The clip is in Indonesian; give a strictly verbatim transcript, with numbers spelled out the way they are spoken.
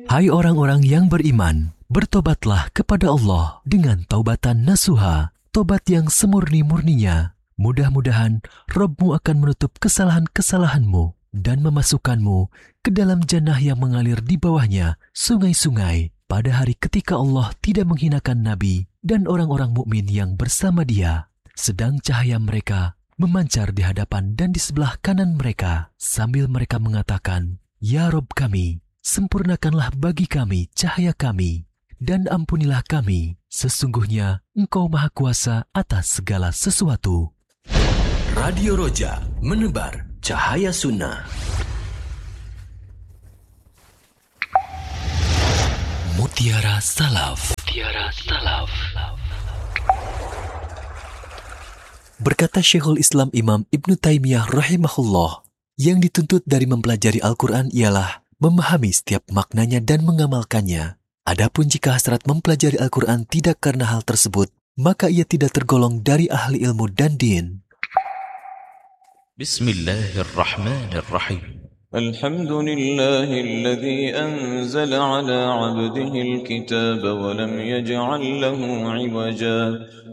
Hai orang-orang yang beriman, bertobatlah kepada Allah dengan taubatan nasuha, tobat yang semurni-murninya. Mudah-mudahan Rabb-Mu akan menutup kesalahan-kesalahanmu dan memasukkanmu ke dalam jannah yang mengalir di bawahnya sungai-sungai pada hari ketika Allah tidak menghinakan Nabi dan orang-orang mukmin yang bersama Dia, sedang cahaya mereka memancar di hadapan dan di sebelah kanan mereka sambil mereka mengatakan, "Ya Rabb kami, sempurnakanlah bagi kami cahaya kami, dan ampunilah kami, sesungguhnya Engkau Maha Kuasa atas segala sesuatu." Radio Roja, menebar cahaya sunnah. Mutiara Salaf. Mutiara Salaf. Berkata Syekhul Islam Imam Ibnu Taimiyah rahimahullah, yang dituntut dari mempelajari Al-Quran ialah memahami setiap maknanya dan mengamalkannya. Adapun jika hasrat mempelajari Al-Quran tidak karena hal tersebut, maka ia tidak tergolong dari ahli ilmu dan din. Bismillahirrahmanirrahim. الحمد لله الذي أنزل على عبده الكتاب ولم يجعل له عوجا